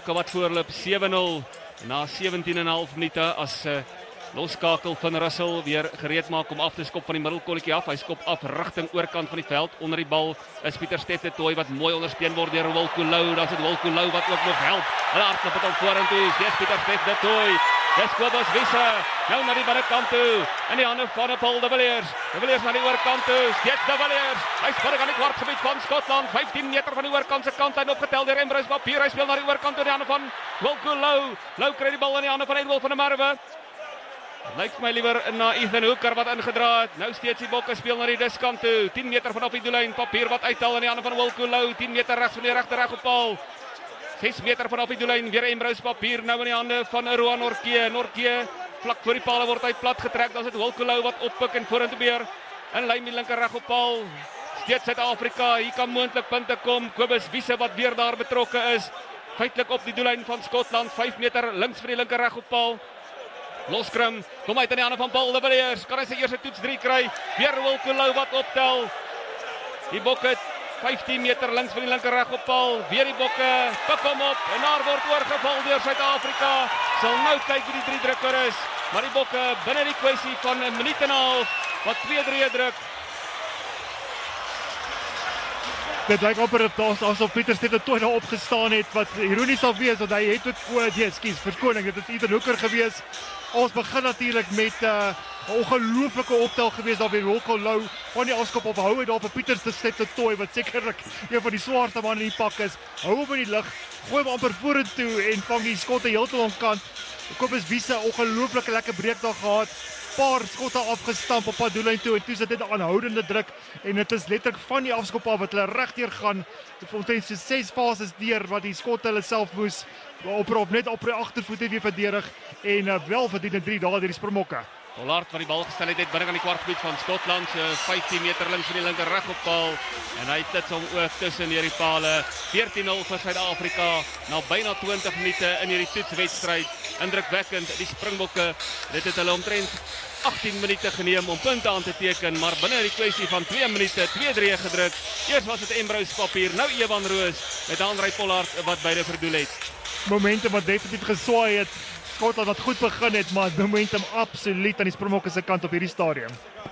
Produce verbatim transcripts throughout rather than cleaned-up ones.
Springbokke wat voorloop sewe nul na sewentien en 'n half minute as uh, loskakel van Russell weer gereed maak om af te skop van die middelkolletjie af. Hy skop af rigting oorkant van die veld. Onder die bal is Pieter Steff de Tooy wat mooi ondersteun word deur Wilco Lou. Dan is dit Wilco Lou wat ook nog help. Hulle hardloop dit al vorentoe. Dis Pieter Steff de Tooy. Dis Kobus Wiese. Nou na die binnekant toe. In die hande van Paul de Villiers. De Villiers na die oorkant toe. Steeds de Villiers. Hy speel aan die kwartgebied van Skotland. vyftien meter van die oorkant se kant hy opgetel deur Embrus Papier. Hy speel na die oorkant toe in die hande van Wilco Lou. Lou kry die bal in die hande van Edwil van der Merwe. Lyk my liewer na Ethan Hooker wat ingedra het. Nou steeds die Bokke speel na die diskant toe. tien meter vanaf die doellyn. Papier wat uithaal in die hande van Wilco Lou. tien meter regs van die regter reg op paal. ses meter vanaf die doellyn. Weer Embrus Papier nou in die hande van Roan Norke. Norke vlak voor die paal word hy plat getrek. Dan is dit Wilco Lou wat oppik en vorentoe beer. In lyn met linker reg op paal. Steeds Suid-Afrika. Hier kan moontlik punte kom. Kobus Wiese wat weer daar betrokke is. Feitelik op die doellyn van Skotland. vyf meter links van die linker reg op paal. Loskrim, kom uit in die hande van Paul de Villiers. Kan hy sy eerste toets drie kry? Weer Wilco Lou wat optel. Die Bokke vyftien meter links van die linker reg op paal. Weer die Bokke pik hom op en daar word oorgeval deur Suid-Afrika. Sal nou kyk wie die drie drukker is. Maar die Bokke binne die kwessie van 'n minuut en 'n half wat twee drie druk. Dit lyk amper asof Pieter Steff de Tooy nou opgestaan het, wat ironies sal wees, want hy het ook, nee, skus, verskoning, dit het Ethan Hooker gewees. Ons begin natuurlik met 'n uh, ongelooflike optel gewees daar by Wilco Lou van die afskop op hou het daar vir Pieter Steff de Tooy wat sekerlik een van die swaarste manne in die pak is. Hou hom in die lug, gooi hom amper vorentoe en vang die skotte heeltemal onkant. Kobus Wiese ongelooflike lekker breekdag gehad. Paar skotte afgestamp op pad doellyn toe en toe sit dit 'n aanhoudende druk en dit is letterlik van die afskop af wat hulle regdeur gaan. Dit omtrent so ses fases deur wat die skotte hulle self moes oprop net op die agtervoet weer verdedig en uh, wel verdien drie dae deur die Springbokke. Pollard wat die bal gestel het, het binne aan die kwartgebied van Skotland, so vyftien meter links van die linker reg op paal en hy tits hom ook tussen hierdie pale. veertien nul vir Suid-Afrika na byna twintig minute in hierdie toetswedstryd. Indrukwekkend, die Springbokke, dit het hulle omtrent agttien minute geneem om punte aan te teken, maar binne die kwessie van twee minute, twee drie gedruk. Eers was dit Embrus Papier, nou Evan Roos met Andrei Pollard wat beide verdoel het. Momentum wat definitief geswaai het. Skotland wat goed begin het, maar momentum absoluut aan die Springbokke se kant op hierdie stadium.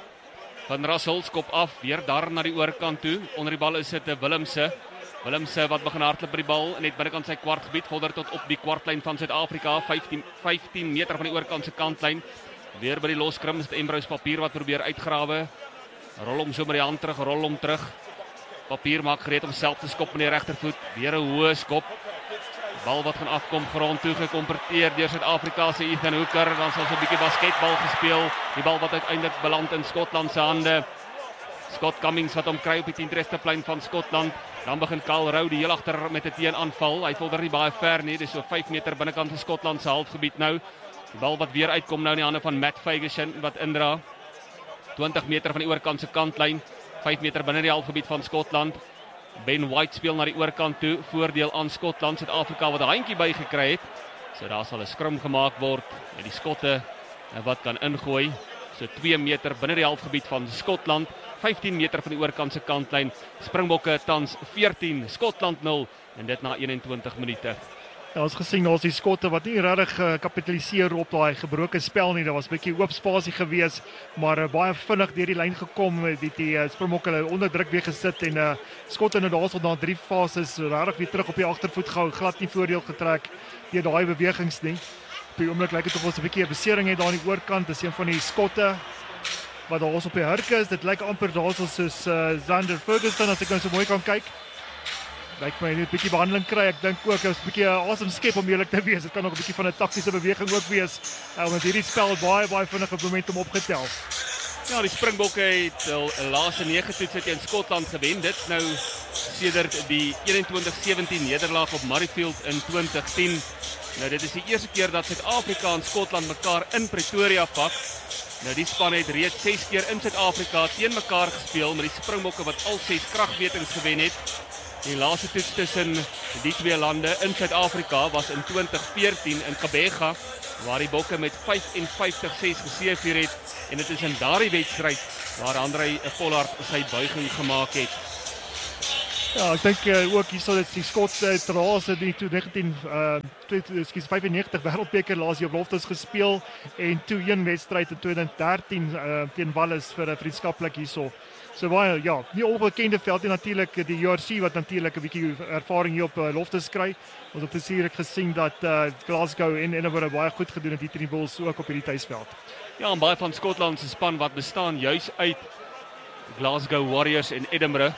Van Russell skop af, weer daar na die oorkant toe. Onder die bal is dit 'n Willemse. Willemse wat begin hardloop by die bal net binnekant sy kwartgebied, vorder tot op die kwartlyn van Suid-Afrika, vyftien, vyftien meter van die oorkant se kantlyn. Weer by die loskrim is dit Embrus Papier wat probeer uitgrawe. Rol hom so met die hand terug, rol hom terug. Papier maak gereed om self te skop met die regtervoet. Weer 'n hoë skop. Bal wat gaan afkom grond toe gekomporteer deur Suid-Afrika se Ethan Hooker. Dan sal so 'n bietjie basketbal gespeel. Die bal wat uiteindelik beland in Skotland se hande. Scott Cummings wat hom kry op die tien-tresteplein van Skotland. Dan begin Karl Rou die heel agter met 'n teenaanval. Hy vorder nie baie ver nie. Dis so vyf meter binnekant van Skotland se halfgebied nou. Die bal wat weer uitkom nou in die hande van Matt Fagerson wat indra. twintig meter van die oorkant se kantlyn. vyf meter binne die halfgebied van Skotland. Ben White speel na die oorkant toe, voordeel aan Skotland, Suid-Afrika wat 'n handjie bygekry het. So daar sal 'n skrum gemaak word met die skotte wat kan ingooi. So twee meter binne die halfgebied van Skotland, vyftien meter van die oorkant se kantlyn. Springbokke tans veertien, Skotland nul en dit na eenentwintig minute. Ja, ons gesien ons die skotte wat nie regtig gekapitaliseer op daai gebroke spel nie. Daar was 'n bietjie oop spasie gewees, maar uh, baie vinnig deur die lyn gekom. Die die uh, Springbokke hulle onder druk weer gesit en uh, skotte nou daarso na drie fases regtig weer terug op die agtervoet gehou, glad nie voordeel getrek deur daai bewegings nie. Op die oomblik lyk dit of ons 'n bietjie 'n besering het daar aan die oorkant. Dis een van die skotte wat daar ons op die hurke is. Dit lyk amper daarso soos uh, Zander Ferguson as ek nou so mooi kan kyk. Lyk my net 'n bietjie behandeling kry. Ek dink ook 'n bietjie 'n awesome skep om eerlik te wees. Dit kan ook 'n bietjie van 'n taktiese beweging ook wees. Uh, want hierdie spel baie baie vinnige momentum opgetel. Ja, die Springbokke het hul laaste nege toetse teen Skotland gewen. Dit nou sedert die eenentwintig sewentien nederlaag op Murrayfield in twintig tien. Nou dit is die eerste keer dat Suid-Afrika en Skotland mekaar in Pretoria pak. Nou die span het reeds ses keer in Suid-Afrika teen mekaar gespeel, met die Springbokke wat al ses kragmetings gewen het. Die laaste toets tussen die twee lande in Suid-Afrika was in twintig veertien in Gqeberha, waar die Bokke met vyfenvyftig ses geseëvier het, en dit is in daardie wedstryd waar Andrei Pollard sy buiging gemaak het. Ja, ek dink uh, ook hierso dat die skot uh, Trase die toe negentien uh ekskuus vyfennegentig wêreldbeker laas jaar op Loftus gespeel en toe een wedstryd in twintig dertien uh, teen Wallis vir 'n vriendskaplik hierso. So baie ja, nie onbekende veld en natuurlik die U R C wat natuurlik 'n bietjie ervaring hier op uh, Loftus kry. Ons het plesierig gesien dat uh, Glasgow en Edinburgh baie goed gedoen het hier teen die Bulls ook op hierdie tuisveld. Ja, en baie van Skotland se span wat bestaan juis uit Glasgow Warriors en Edinburgh.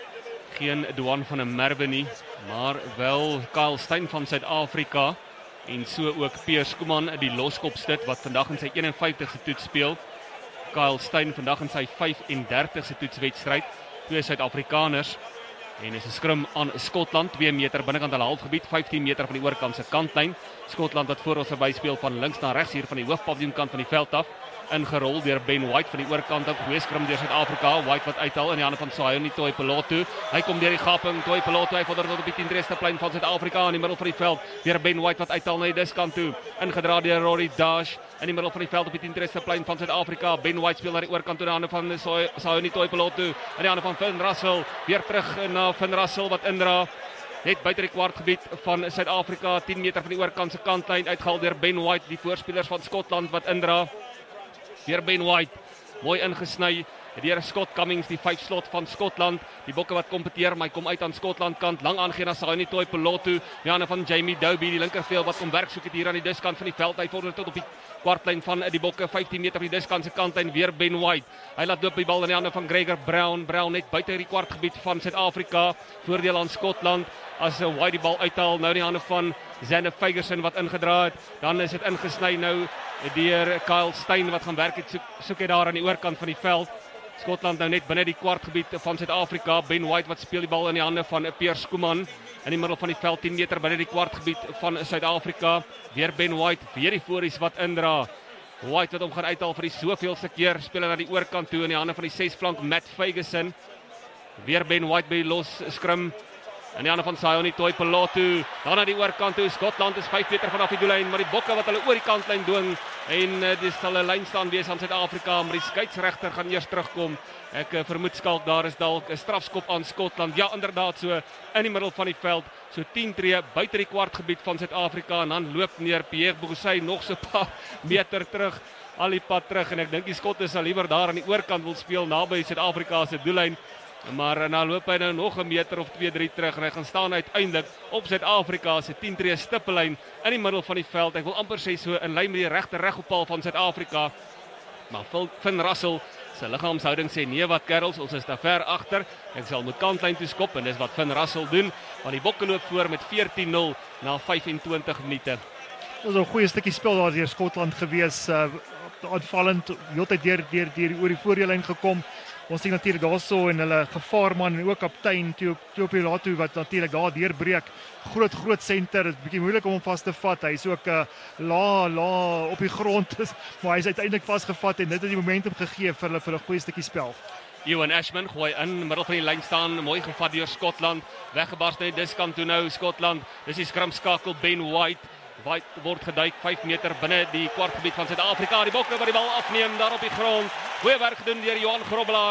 Geen Duan van 'n Merwe nie, maar wel Kyle Steyn van Suid-Afrika en so ook Piers Skuman, die loskopstit wat vandag in sy een en vyftigste toets speel. Kyle Steyn vandag in sy vyf en dertigste toetswedstryd, twee Suid-Afrikaners en is 'n skrim aan Skotland, twee meter binnekant hulle halfgebied, vyftien meter van die oorkant se kantlyn. Skotland wat voor ons verby speel van links na regs hier van die hoofpaviljoenkant van die veld af. Ingerol deur Ben White van die oorkant af, goeie skrim deur Suid-Afrika. White wat uithaal in die hande van Sayoni Toipelotu. Hy kom deur die gaping, Toipelotu hy vorder tot op die tien-treste plein van Suid-Afrika in die middel van die veld. Deur Ben White wat uithaal na die diskant toe. Ingedra deur Rory Dash in die middel van die veld op die tien-treste plein van Suid-Afrika. Ben White speel na die oorkant toe in die hande van Sayoni Toipelotu. In die hande van Finn Russell, weer terug na Finn Russell wat indra. Net buite die kwartgebied van Suid-Afrika, tien meter van die oorkant se kantlyn uitgehaal deur Ben White, die voorspelers van Skotland wat indra. Deur Ben White, mooi ingesny deur Scott Cummings, die vyf slot van Skotland. Die bokke wat kompeteer, maar hy kom uit aan Skotland kant, lang aangee na Sayoni Toipelotu, die hande van Jamie Doby, die linkerveld wat kom werk soek het hier aan die diskant van die veld. Hy vorder tot op die kwartlyn van die bokke, vyftien meter van die diskant se kantlyn, weer Ben White. Hy laat loop die bal in die hande van Gregor Brown. Brown net buite die kwartgebied van Suid-Afrika, voordeel aan Skotland. As White die bal uithaal, nou in die hande van Xander Fagerson wat ingedra het, dan is dit ingesny nou deur Kyle Steyn wat gaan werk het, soek, soek hy daar aan die oorkant van die veld. Skotland nou net binne die kwartgebied van Suid-Afrika. Ben White wat speel die bal in die hande van Piers Skuman in die middel van die veld, tien meter binne die kwartgebied van Suid-Afrika. Weer Ben White, weer die vooruits wat indra. White wat hom gaan uithaal vir die soveelste keer, speel hy na die oorkant toe in die hande van die sesflank Matt Fagerson. Weer Ben White by die los skrim in die hande van Sayoni Toipelotu. Dan na die oorkant toe. Skotland is vyf meter vanaf die doellyn, maar die bokke wat hulle oor die kantlyn dwing en uh, dis sal 'n lyn staan wees aan Suid-Afrika, maar die skeieregter gaan eers terugkom. Ek uh, vermoed skalk daar is dalk 'n strafskop aan Skotland. Ja, inderdaad, so in die middel van die veld, so tien tree buite die kwartgebied van Suid-Afrika en dan loop neer Pierre Boussaint nog so 'n paar meter terug, al die pad terug en ek dink die Skotte sal liewer daar aan die oorkant wil speel naby Suid-Afrika se doellyn. Maar nou loop hy nou nog 'n meter of twee drie terug en hy gaan staan uiteindelik op Suid-Afrika se tien tree stippellyn in die middel van die veld. Ek wil amper sê so in lyn met die regte regoppaal van Suid-Afrika. Maar Finn Russell se liggaamshouding sê nee wat kerels, ons is te ver agter. Ek sal moet kantlyn toe skop en dis wat Finn Russell doen. Want die bokke loop voor met veertien nul na vyfentwintig minute. Dit was 'n goeie stukkie spel daar deur Skotland gewees. Uh, aanvallend heeltyd deur deur deur oor die voorlyn gekom. Ons sien natuurlik daarso en hulle gevaarman en ook kaptein Toipelotu wat natuurlik daar deurbreek. Groot groot senter, dit is bietjie moeilik om hom vas te vat. Hy's ook 'n uh, la la op die grond, maar hy's uiteindelik vasgevat en dit het die momentum gegee vir hulle vir 'n goeie stukkie spel. Ewan Ashman gooi in, middel van die lyn staan, mooi gevat deur Skotland. Weggebars na die diskant toe nou Skotland. Dis die skrimskakel Ben White. White word geduik vyf meter binne die kwartgebied van Suid-Afrika. Die bokke wat die bal afneem daar op die grond. Goeie werk gedoen deur Johan Grobbelaar.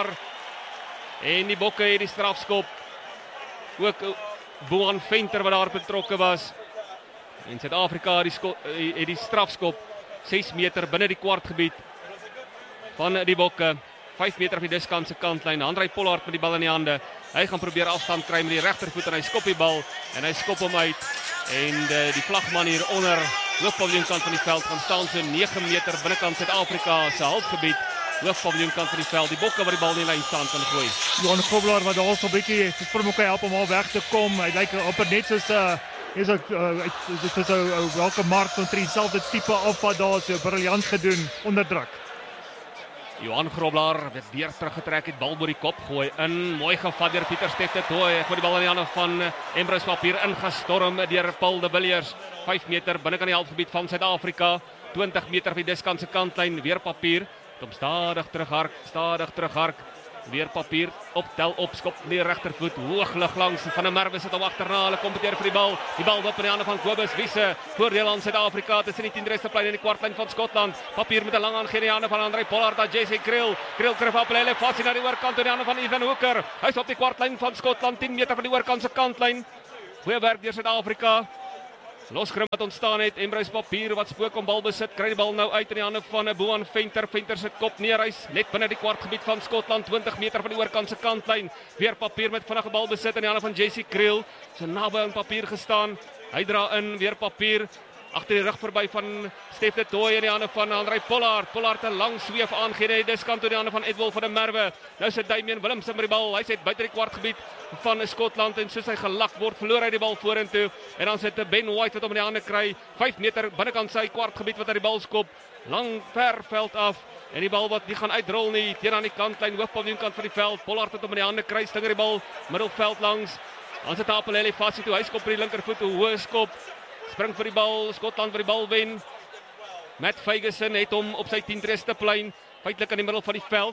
En die bokke het die strafskop. Ook Boan Venter wat daar betrokke was. En Suid-Afrika het die, het die strafskop ses meter binne die kwartgebied van die bokke. vyf meter van die diskant se kantlyn. Andrei Pollard met die bal in die hande. Hy gaan probeer afstand kry met die regtervoet en hy skop die bal en hy skop hom uit. En uh, die vlagman hier onder hoofpaviljoenkant van die veld gaan staan so nege meter binnekant Suid-Afrika se halfgebied. Hoofpaviljoenkant van die veld. Die bokke wat die bal in die lyn staan kan gooi. Johan Grobbelaar wat daar so 'n bietjie probeer kan help om al weg te kom. Hy lyk amper net soos 'n uh, is ook uh, dit is 'n welke mark van dieselfde tipe afvat daar, so briljant gedoen onder druk. Johan Grobbelaar het weer teruggetrek, het bal oor die kop gooi in, mooi gevat deur Pieter Stefte Tooi, gooi die bal in die hande van Embrus Papier ingestorm deur Paul de Villiers, vyf meter binnekant die halfgebied van Suid-Afrika, twintig meter van die diskant se kantlyn, weer Papier, kom stadig terughark, stadig terughark Weer Papier op tel op, skop die regtervoet hoog lig langs van der Merwe sit hom agterna, hulle kompeteer vir die bal. Die bal wip in die hande van Kobus Wiese. Voordeel aan Suid-Afrika tussen die tien plein en die kwartlyn van Skotland. Papier met 'n lang aangee in die hande van Andrei Pollard aan Jesse Kriel. Kriel kry van Apelele Fassie na die oorkant in die hande van Ethan Hooker. Hy's op die kwartlyn van Skotland, tien meter van die oorkant se kantlyn. Goeie werk deur Suid-Afrika. Loskrim wat ontstaan het, Embrys Papier wat spook om bal besit, kry die bal nou uit in die hande van 'n Boan Venter. Venter se kop neer, hy's net binne die kwartgebied van Skotland, twintig meter van die oorkant se kantlyn. Weer Papier met vinnige bal besit in die hande van Jesse Kriel. So naby aan Papier gestaan. Hy dra in, weer Papier agter die rug verby van Stef de Tooy in die hande van Andrei Pollard. Pollard 'n lang sweef aangee net diskant toe die hande van Edwil van der Merwe. Nou sit Damian Willemse met die bal. Hy sit buite die kwartgebied van Skotland en soos hy gelak word, verloor hy die bal vorentoe. En dan sit Ben White wat hom in die hande kry, vyf meter binnekant sy kwartgebied wat hy die bal skop. Lang ver veld af en die bal wat nie gaan uitrol nie teen aan die kantlyn, hoofpaviljoen kant van die veld. Pollard het hom in die hande kry, stinger die bal middelveld langs. Dan sit Apelele Fassie toe, hy skop vir die linkervoet, 'n hoë skop. Spring vir die bal, Skotland vir die bal wen. Matt Ferguson het hom op sy tien plein, feitelik in die middel van die veld.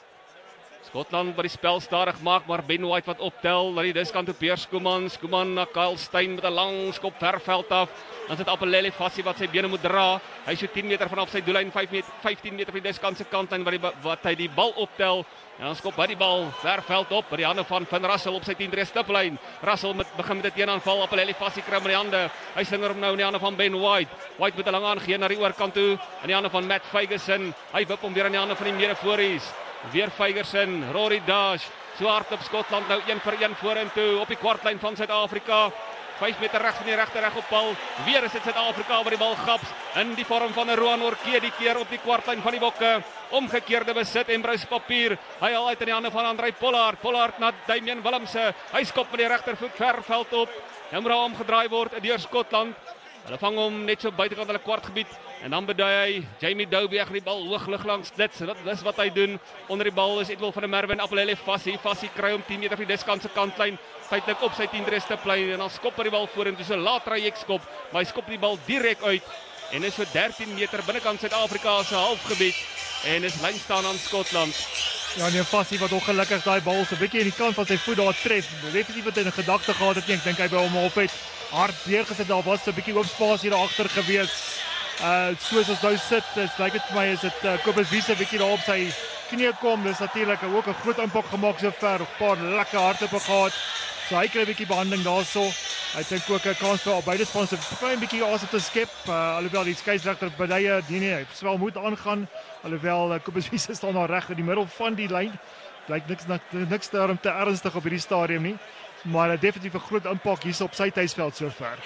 Skotland wat die spel stadig maak, maar Ben White wat optel, na die diskant toe Piers Skuman, Skuman na Kyle Steyn met 'n lang skop verveld af. Dan sit Apelele Fassie wat sy bene moet dra. Hy is so tien meter vanaf sy doellyn, vyftien meter van die diskant se kantlyn wat, die, wat hy die bal optel. En dan skop hy die bal verveld op by die hande van Van Russell op sy tien plein. Russell met begin met 'n teenaanval, Apelele Fassie kry hom in die hande. Hy slinger hom nou in die hande van Ben White. White met 'n lang aangee na die oorkant toe in die hande van Matt Ferguson. Hy wip hom weer in die hande van die mede-vooruis. Weer Ferguson, Rory Dash, so hard op Skotland nou een vir een vorentoe op die kwartlyn van Suid-Afrika. vyf meter reg van die regte reg op bal. Weer is dit Suid-Afrika wat die bal gaps in die vorm van 'n Roan Orkee die keer op die kwartlyn van die Bokke. Omgekeerde besit Embrys Papier. Hy haal uit in die hande van Andrei Pollard. Pollard na Damian Willemse. Hy skop met die regtervoet ver veld op. Nou moet daar omgedraai word deur Skotland. Hulle vang hom net so buitekant hulle kwartgebied en dan bedui hy Jamie Dobie die bal hoog lig langs dit. So dit is wat hy doen. Onder die bal is Edwil van der Merwe en Apelele Fassie. Fassie kry hom tien meter van die diskant se kantlyn, feitelik op sy tien plein en dan skop hy die bal vorentoe. So 'n laat traject skop, maar hy skop die bal direk uit en is so dertien meter binnekant Suid-Afrika se halfgebied en is lyn staan aan Skotland. Ja, nee, Fassie wat ongelukkig daai bal so 'n bietjie in die kant van sy voet daar tref. Definitief wat hy 'n gedagte gehad het nie. Ek dink hy by hom half het hard deurgesit. Daar was 'n bietjie oop spasie daar agter gewees. Uh soos ons nou sit, dit lyk dit vir my is dit uh, Kobus Wiese bietjie daar op sy knie kom. Dis natuurlik ook 'n groot impak gemaak sover. 'n Paar lekker hardlope gehad. So hy kry 'n bietjie behandeling daarso. Hy dink ook 'n kans vir beide spanne 'n klein bietjie asem te skep. Uh, alhoewel die skeieregter beduie nee nee, hy swaal moet aangaan. Alhoewel uh, Kobus Wiese staan daar reg in die middel van die lyn. Lyk niks niks daarom te ernstig op hierdie stadium nie. Maar uh, definitief 'n groot impak hier op sy tuisveld sover.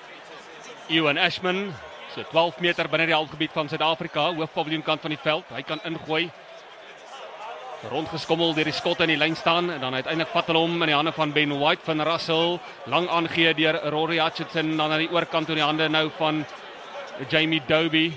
Ewan Ashman, so twaalf meter binne die halfgebied van Suid-Afrika, hoofpaviljoen kant van die veld. Hy kan ingooi. Rondgeskommel deur die skot in die lyn staan en dan uiteindelik vat hulle hom in die hande van Ben White. Van Russell lang aangee deur Rory Hutchinson dan aan die oorkant toe in die hande nou van Jamie Dobie.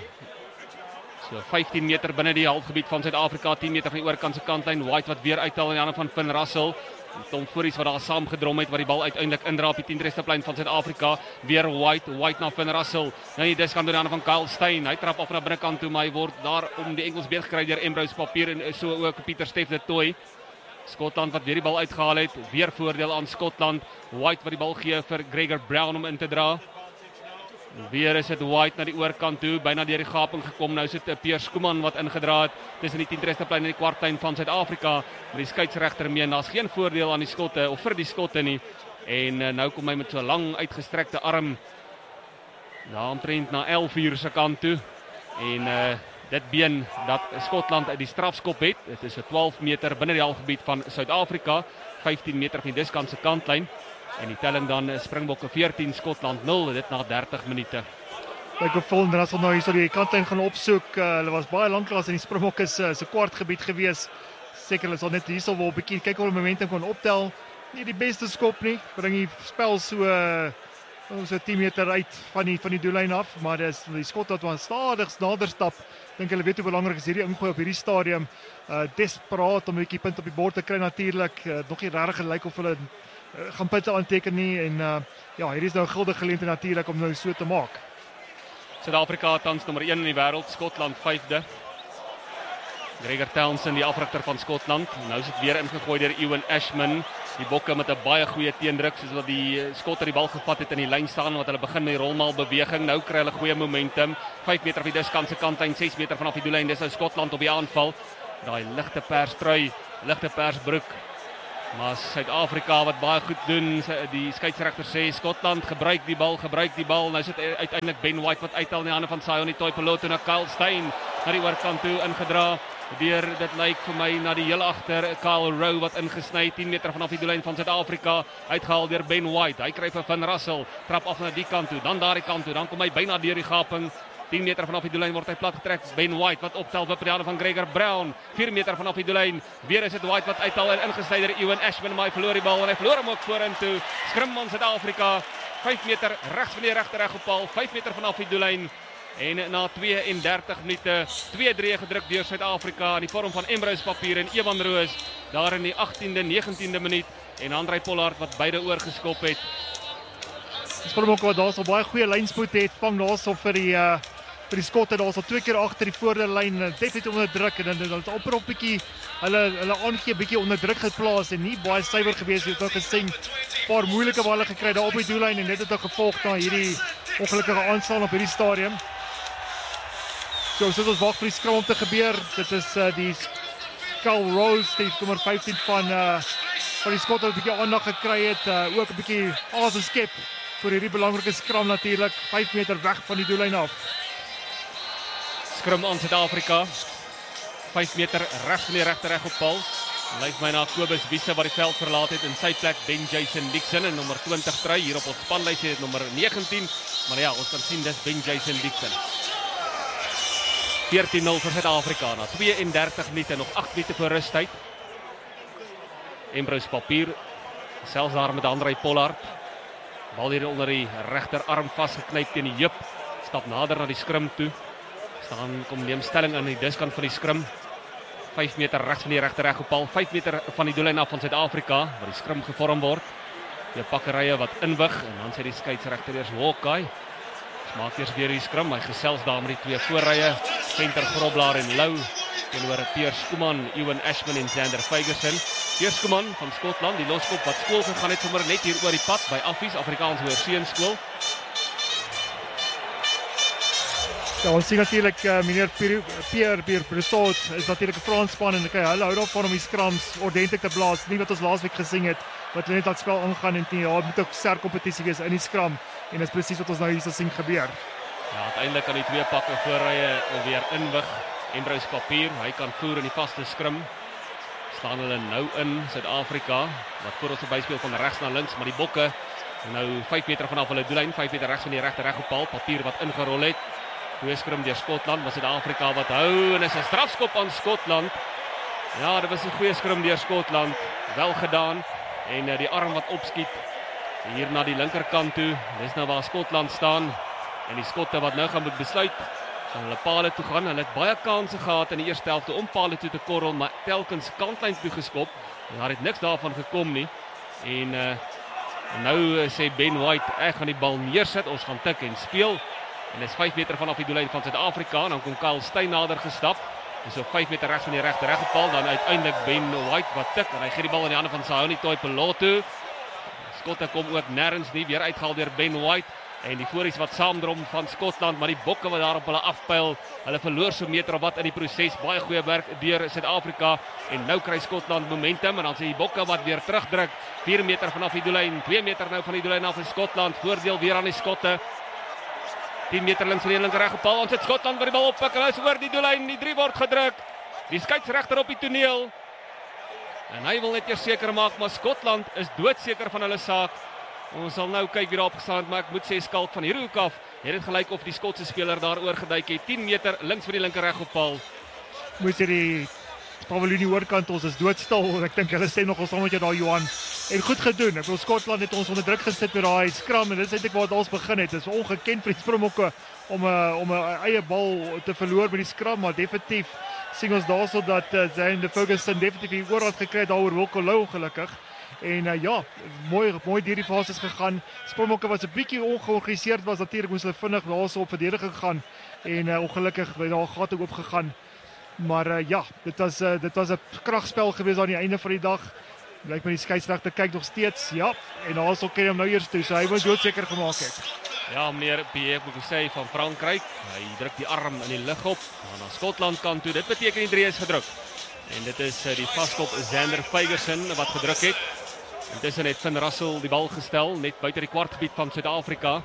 So vyftien meter binne die halfgebied van Suid-Afrika, tien meter van die oorkant se kantlyn. White wat weer uithaal in die hande van Van Russell. Tom Fourie wat daar saam gedrom het wat die bal uiteindelik indra op die tien plein van Suid-Afrika. Weer White, White na Van Russell. Nou die diskant deur die hande van Kyle Steyn. Hy trap af na binnekant toe, maar hy word daar om die enkels beet gekry deur Embrys Papier en so ook Pieter Stef de Tooy. Skotland wat weer die bal uitgehaal het, weer voordeel aan Skotland. White wat die bal gee vir Gregor Brown om in te dra. Weer is dit White na die oorkant toe, byna deur die gaping gekom. Nou sit 'n Piers Skuman wat ingedra het tussen die tien plein en die kwartlyn van Suid-Afrika. Maar die skeieregter meen daar's geen voordeel aan die skotte of vir die skotte nie. En uh, nou kom hy met so 'n lang uitgestrekte arm daar omtrent na elf uur se kant toe. En uh, dit been dat Skotland uit die strafskop het. Dit is 'n twaalf meter binne die halfgebied van Suid-Afrika, vyftien meter van die diskant se kantlyn. En die telling dan Springbokke veertien, Skotland nul, dit na dertig minute. Kyk of volgende as ons nou hier sal die kantlyn gaan opsoek. Uh, hulle was baie lanklaas in die Springbokke se se kwartgebied gewees. Seker hulle sal net hierso wil 'n bietjie kyk hoe hulle momentum kan optel. Nie die beste skop nie. Bring die spel so uh, so tien meter uit van die van die doellyn af, maar dis die skot wat van stadig nader stap. Dink hulle weet hoe belangrik is hierdie ingooi op hierdie stadium. Uh, desperaat om 'n bietjie punt op die bord te kry natuurlik. Uh, nog nie regtig gelyk of hulle uh, gaan punte aanteken nie en uh, ja, hierdie is nou 'n guldige geleentheid natuurlik om nou so te maak. Suid-Afrika tans nommer een in die wêreld, Skotland vyfde. Gregor Townsend, die afrigter van Skotland. Nou is dit weer ingegooi deur Ewan Ashman. Die Bokke met 'n baie goeie teendruk, soos wat die Skotte die bal gevat het in die lyn staan, wat hulle begin met die rolmaal beweging. Nou kry hulle goeie momentum. vyf meter op die diskant se kantlyn, ses meter vanaf die doellyn. Dis nou Skotland op die aanval. Daai ligte perstrui, ligte persbroek. Maar Suid-Afrika wat baie goed doen, die skeieregter sê Skotland gebruik die bal, gebruik die bal. Nou sit uiteindelik Ben White wat uithaal in die hande van Sione Tuipulotu na Kyle Steyn na die oorkant toe ingedra. Deur dit lyk vir my na die heel agter Kyle Rowe wat ingesny tien meter vanaf die doellyn van Suid-Afrika, uitgehaal deur Ben White. Hy kry vir Van Russell, trap af na die kant toe, dan daardie kant toe, dan kom hy byna deur die gaping. tien meter vanaf die doellyn word hy plat getrek. Ben White wat optel op die hande van Gregor Brown. vier meter vanaf die doellyn. Weer is dit White wat uithaal en ingesny deur Ewan Ashman, maar hy verloor die bal en hy verloor hom ook vorentoe. Skrim van Suid-Afrika, vyf meter regs van die regte reg op paal, vyf meter vanaf die doellyn. En na twee en dertig minute, twee drie gedruk deur Suid-Afrika in die vorm van Embrose Papier en Evan Roos daar in die agtiende negentiende minuut en Andrei Pollard wat beide oorgeskop het. Dis vir hom ook wat daarso baie goeie lynspoed het, vang daarso vir die uh, vir die Skotte daarso twee keer agter die voorderlyn, definitief onder druk en dan dan het op 'n bietjie hulle hulle aangee bietjie onder druk geplaas en nie baie suiwer gewees het. Ek het gesien 'n paar moeilike balle gekry daar op die doellyn en dit het ook gevolg na hierdie ongelukkige aanval op hierdie stadium. So, soos ons wag vir die skram om te gebeur, dit is uh, die Kyle Rose, die nommer vyftien van, uh, van die Skotte wat 'n bietjie aandag gekry het, uh, ook 'n bietjie asem skep vir hierdie belangrike skram natuurlik, vyf meter weg van die doellyn af. Skrim aan Suid-Afrika, vyf meter regs van die regte reg op paal. Lyk my na Kobus Wiese wat die veld verlaat het in sy plek Ben Jason Dixon en nommer twintig trui hier op ons spanlys het nommer negentien, maar ja, ons kan sien dis Ben Jason Dixon. veertien nul vir Suid-Afrika na twee en dertig minute, nog agt minute voor rustyd. Embrose Papier, selfs daar met Andrei Pollard. Bal hier onder die regterarm vasgeknyp teen die heup, stap nader na die skrim toe. Staan kom neem stelling aan die diskant van die skrim. vyf meter regs van die regte reg op paal, vyf meter van die doellyn af van Suid-Afrika waar die skrim gevorm word. Die pakkerye wat inwig en dan sê die skeieregter eers Hawkeye. Maak eers weer die skrim, hy gesels daar met die twee voorrye, Venter Groblaar en Lou, teenoor Piers Skuman, Ewan Ashman en Xander Ferguson. Piers Skuman van Skotland, die loskop wat skool gegaan het sommer net hier oor die pad by Affies, Afrikaanse Hoërseunskool. Ja, ons sien natuurlik uh, meneer Pierre Pierre Bressoud is natuurlik 'n Fransspan en okay, hulle hou daarvan om die skrams ordentlik te blaas, nie wat ons laasweek gesien het wat net dat spel aangaan en nie, ja, moet ook sterk kompetisie wees in die skram en dit is presies wat ons nou hier sien gebeur. Ja, uiteindelik kan die twee pakke voorrye weer inwig. Embrose Papier, hy kan voer in die vaste skrim. Staan hulle nou in Suid-Afrika wat voor ons verby speel van regs na links, maar die Bokke nou vyf meter vanaf hulle doellyn, vyf meter regs van die regte reg op paal, Papier wat ingerol het. Twee skrim deur Skotland, maar Suid-Afrika wat hou en is 'n strafskop aan Skotland. Ja, dit was 'n goeie skrim deur Skotland, wel gedaan en uh, die arm wat opskiet hier na die linkerkant toe. Dis nou waar Skotland staan en die Skotte wat nou gaan moet besluit van hulle pale toe gaan. Hulle het baie kansse gehad in die eerste helfte om pale toe te korrel, maar telkens kantlyn toe geskop. En daar het niks daarvan gekom nie. En uh, nou uh, sê Ben White, ek gaan die bal neersit, ons gaan tik en speel. En dis vyf meter vanaf die doellyn van Suid-Afrika en dan kom Kyle Steyn nader gestap. Dis so vyf meter regs van die regte reg op paal, dan uiteindelik Ben White wat tik en hy gee die bal in die hande van Sione Tuipulotu. Skotte kom ook nêrens nie, weer uitgehaal deur Ben White en die vooruits wat saamdrom van Skotland, maar die Bokke wat daar op hulle afpyl, hulle verloor so meter of wat in die proses. Baie goeie werk deur Suid-Afrika en nou kry Skotland momentum en dan sê die Bokke wat weer terugdruk, vier meter vanaf die doellyn, twee meter nou van die doellyn af in Skotland, voordeel weer aan die Skotte. tien meter links van die linker reg op paal, ons het Skotland wat die bal oppik en hy is oor die doellyn, die drie word gedruk. Die skeieregter op die toneel. En hy wil net eers seker maak, maar Skotland is doodseker van hulle saak. Ons sal nou kyk wie daar opgestaan het, maar ek moet sê Skalk van hierdie hoek af, het dit gelyk of die Skotse speler daar oorgeduik het, tien meter links van die linker reg op paal. Moet jy die paviljoen oorkant, ons is doodstil, ek dink hulle sê nog ons saam met jou daar Johan. En goed gedoen, ek wil Skotland het ons onder druk gesit met daai skram en dit is eintlik waar dit ons begin het. Dit is ongekend vir die Springbokke om 'n om 'n eie bal te verloor met die skram, maar definitief sien ons daarso dat uh, Xander Ferguson definitief die oorhand gekry het daaroor Wilco Lou ongelukkig. En uh, ja, mooi mooi deur die fases gegaan. Springbokke was 'n bietjie ongeorganiseerd, was natuurlik moes hulle vinnig daarso op verdediging gaan en uh, ongelukkig het daar gate oop gegaan. Maar uh, ja, dit was uh, dit was 'n kragspel gewees aan die einde van die dag. Blyk my die skeieregter kyk nog steeds. Ja, en daar's ook hom nou eers toe, so hy wou doodseker gemaak het. Ja, meneer Pierre Bourgousset van Frankryk, hy druk die arm in die lug op, na Skotland kant toe. Dit beteken die drie is gedruk. En dit is uh, die vaskop Zander Fagerson wat gedruk het. Intussen het Finn Russell die bal gestel, net buite die kwartgebied van Suid-Afrika.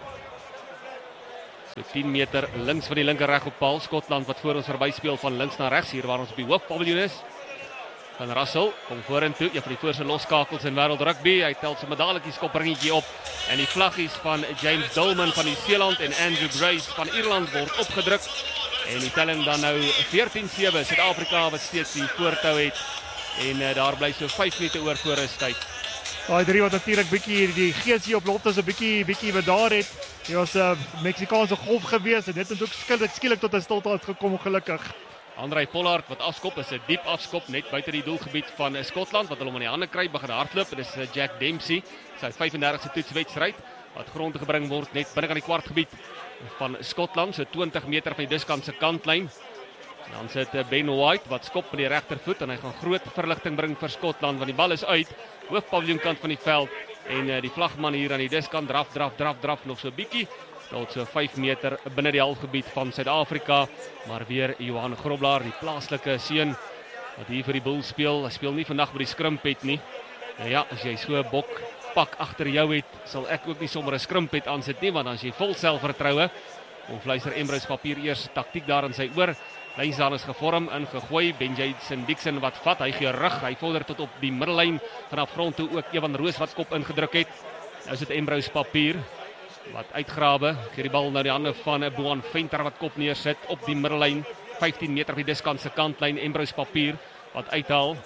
So tien meter links van die linker reg op paal. Skotland wat voor ons verby speel van links na regs, hier waar ons op die hoofpaviljoen is. Van Russell kom vorentoe, een van die voorste loskakels in wêreld rugby. Hy tel sy medalletjie skopringetjie op en die vlaggies van James Dolman van Nieu-Seeland en Andrew Grace van Ierland word opgedruk. En die telling dan nou veertien sewe, Suid-Afrika wat steeds die voortou het. En uh, daar bly so vyf minute oor voor rustyd. Daai drie wat natuurlik bietjie die gees hier op Lotte so bietjie bietjie bedaar het. Dit was 'n uh, Meksikaanse golf gewees en dit het ook skielik skielik tot 'n stilte gekom gelukkig. Andrei Pollard wat afskop, is 'n diep afskop net buite die doelgebied van Skotland wat hulle om in die hande kry, begin hardloop. Dit is Jack Dempsey, sy vyf en dertigste toetswedstryd wat grond te gebring word net binne aan die kwartgebied van Skotland, so twintig meter van die diskant se kantlyn. Dan sit Ben White wat skop met die regtervoet en hy gaan groot verligting bring vir Skotland want die bal is uit, hoofpaviljoenkant van die veld en uh, die vlagman hier aan die diskant draf draf draf draf nog so 'n bietjie. Tot so vyf meter binne die halfgebied van Suid-Afrika, maar weer Johan Grobler, die plaaslike seun wat hier vir die Bulls speel. Hy speel nie vandag by die skrimpet nie. Nou ja, as jy so 'n bok pak agter jou het, sal ek ook nie sommer 'n skrimpet aansit nie, want dan as jy vol selfvertroue, of luister Embrys Papier eers taktiek daar in sy oor. Lynsdaan is gevorm, ingegooi, Benjamin Dixon wat vat, hy gee rug, hy vorder tot op die middellyn vanaf grond toe, ook Evan Roos wat kop ingedruk het. Nou is dit Embrys Papier wat uitgrawe, gee die bal na die hande van 'n Boan Venter wat kop neersit op die middellyn, vyftien meter op die diskant se kantlyn. Embrys Papier wat uithaal.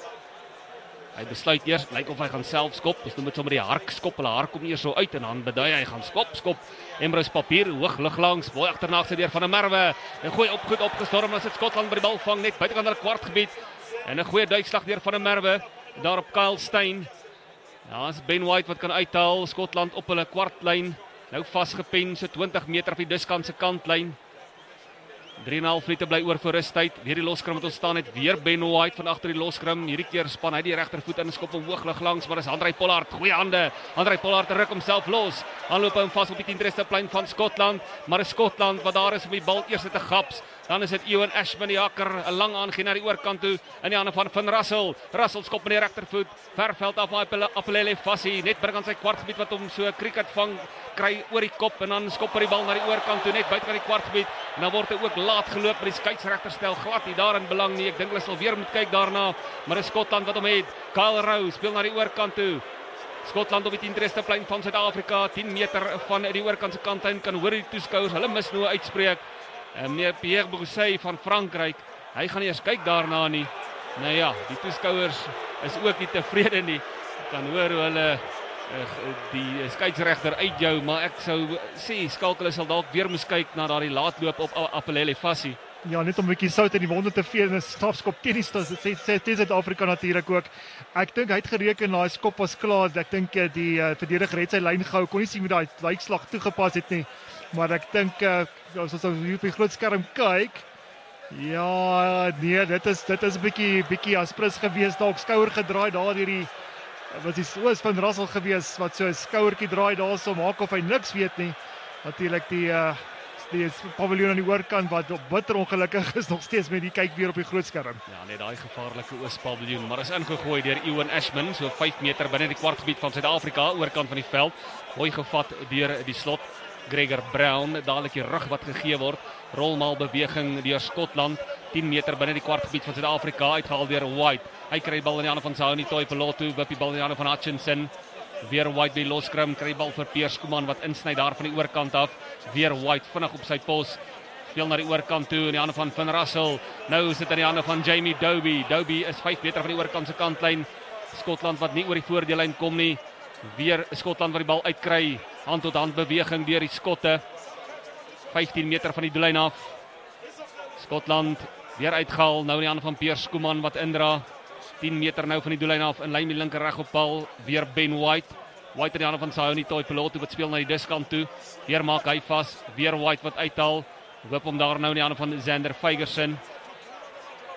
Hy besluit eers, lyk of hy gaan self skop, dis nou met sommer die hark skop, hulle hark kom eers so uit en dan bedui hy gaan skop, skop. Embrys Papier hoog lig langs, mooi agterna sy deur van 'n Merwe. En gooi op goed opgestorm, as dit Skotland by die bal vang net buitekant hulle kwartgebied. En 'n goeie duikslag deur van 'n Merwe daar op Kyle Steyn. Ja, is Ben White wat kan uithaal, Skotland op hulle kwartlyn. Nou vasgepen, so twintig meter op die diskant se kantlyn. drie en 'n half minute bly oor vir rustyd. Weer die loskrim wat ontstaan het, weer Ben White van agter die loskrim. Hierdie keer span hy die regtervoet in en skop hom hoog lig langs, maar dis Andrei Pollard, goeie hande. Andrei Pollard ruk homself los. Aanloop hom vas op die tienste plein van Skotland, maar is Skotland wat daar is om die bal eers te gaps. Dan is dit Ewan Ashman die hakker, 'n lang aangee na die oorkant toe in die hande van Finn Russell. Russell skop met die regtervoet, verveld af by Apelele Fassie, net binne aan sy kwartgebied wat hom so 'n cricket vang, kry oor die kop en dan skop hy die bal na die oorkant toe net buite aan die kwartgebied. En dan word hy ook laat geloop, maar die skeieregter stel glad nie daarin belang nie. Ek dink hulle sal weer moet kyk daarna, maar dis Skotland wat hom het. Kyle Rowe speel na die oorkant toe. Skotland op die tienste plein van Suid-Afrika, tien meter van die oorkant se kantlyn, kan hoor die toeskouers, hulle mis nou uitspreek. En meneer Pierre Bourgousset van Frankryk, hy gaan eers kyk daarna nie. Nou ja, die toeskouers is ook nie tevrede nie. Ek kan hoor hoe hulle die skeieregter uitjou, maar ek sou sê skakel sal dalk weer moet kyk na daardie laatloop op Apelele Fassie. Ja, net om 'n bietjie sout in die wonde te vee en 'n strafskop teen die Suid-Afrika natuurlik ook. Ek dink hy het gereken daai skop was klaar. Ek dink die uh, verdediger het sy lyn gehou, kon nie sien hoe daai lijkslag toegepas het nie. Maar ek dink uh, as ons hier op die groot skerm kyk, ja, nee, dit is dit is 'n bietjie bietjie aspres gewees, dalk skouer gedraai daar deur die wat die soos van Russell gewees wat so 'n skouertjie draai daarso, maak of hy niks weet nie. Natuurlik die uh, die paviljoen aan die oorkant wat bitter ongelukkig is nog steeds met die kyk weer op die groot skerm. Ja, net daai gevaarlike oospaviljoen, maar is ingegooi deur Ewan Ashman, so vyf meter binne die kwartgebied van Suid-Afrika, oorkant van die veld. Mooi gevat deur die slot Gregor Brown, dadelik die rug wat gegee word. Rolmaal beweging deur Skotland, tien meter binne die kwartgebied van Suid-Afrika, uitgehaal deur White. Hy kry die bal in die hande van Sauni Toipelotu, wip die bal in die hande van Hutchinson. Weer White by loskrim, kry die bal vir Piers Kuman wat insny daar van die oorkant af. Weer White vinnig op sy pos. Speel na die oorkant toe in die hande van Finn Russell. Nou is dit in die hande van Jamie Dobie. Dobie is vyf meter van die oorkant se kantlyn. Skotland wat nie oor die voordeellyn kom nie. Weer Skotland wat die bal uitkry. Hand tot hand beweging deur die skotte. vyftien meter van die doellyn af. Skotland weer uitgehaal, nou in die hande van Piers Kuman wat indra. tien meter nou van die doellyn af, in lyn met die linker reg op paal, weer Ben White. White in die hande van Sauni Toipelotu wat speel na die diskant toe. Weer maak hy vas, weer White wat uithaal. Hoop hom daar nou in die hande van Zander Fagerson.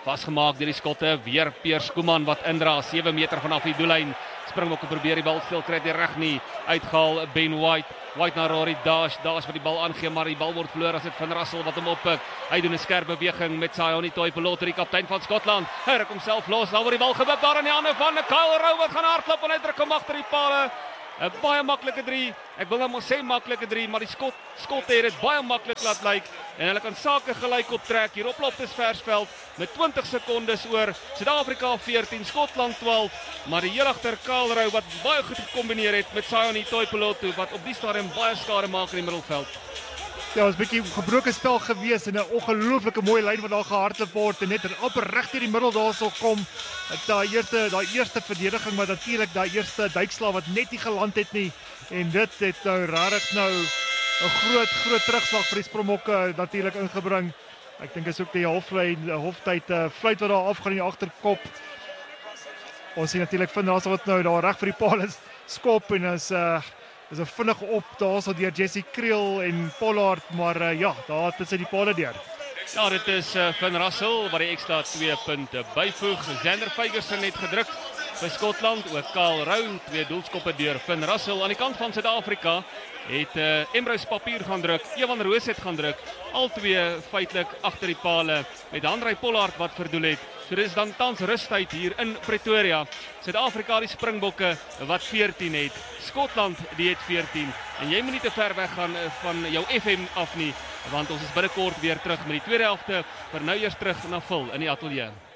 Vasgemaak deur die skotte, weer Piers Koeman wat indra, sewe meter vanaf die doellyn. Springbokke probeer die bal stil kry, dit reg nie. Uitgehaal Ben White. White na Rory Dash, Dash wat die bal aangee, maar die bal word verloor as dit Van Russell wat hom oppik. Hy doen 'n skerp beweging met Sione Tuipulotu, die kaptein van Skotland. Hy ruk homself los, daar word die bal gewip daar in die hande van Kyle Rowe wat gaan hardloop en hy druk hom agter die palle. 'n Baie maklike drie. Ek wil nou maar sê maklike drie, maar die skot skotte het dit baie maklik laat lyk en hulle kan sake gelyk optrek hier op Loftusversveld met twintig sekondes oor. Suid-Afrika veertien, Skotland twaalf, maar die heel agter Kyle Rowe wat baie goed gekombineer het met Sione Tuipulotu wat op die stadium baie skade maak in die middelveld. Ja, het was 'n bietjie gebroke spel gewees en 'n ongelooflike mooi lyn wat daar gehardloop word en net op reg deur die middel daarso kom. Daai eerste daai eerste verdediging wat natuurlik daai eerste duikslag wat net nie geland het nie en dit het nou regtig nou 'n groot groot terugslag vir die Springbokke natuurlik ingebring. Ek dink is ook die halflyn hoftyd uh, fluit wat daar afgaan in die agterkop. Ons sien natuurlik Van Russell wat nou daar reg vir die paal is skop en is uh is 'n vinnige op daarso deur Jesse Kriel en Pollard, maar uh, ja, daar het sy die palle deur. Ja, dit is uh, Van Russell wat die ekstra twee punte byvoeg. Xander Ferguson het gedruk vir Skotland, ook Kyle Rowe, twee doelskoppe deur Van Russell. Aan die kant van Suid-Afrika het uh, Emrys Papier gaan druk, Evan Roos het gaan druk, al twee feitelik agter die pale met Handrey Pollard wat verdoel het. So dis dan tans rustyd hier in Pretoria. Suid-Afrika die Springbokke wat veertien het, Skotland die het veertien. En jy moet nie te ver weg gaan van jou F M af nie, want ons is binnekort weer terug met die tweede helfte, vir nou eers terug na Phil in die ateljee.